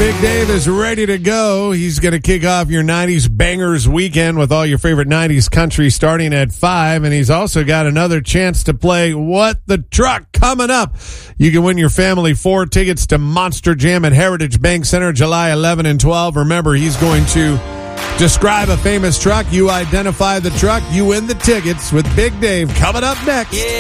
Big Dave is ready to go. He's going to kick off your 90s Bangers weekend with all your favorite 90s country starting at 5. And he's also got another chance to play What the Truck coming up. You can win your family 4 tickets to Monster Jam at Heritage Bank Center July 11 and 12. Remember, he's going to describe a famous truck. You identify the truck. You win the tickets with Big Dave coming up next. Yeah.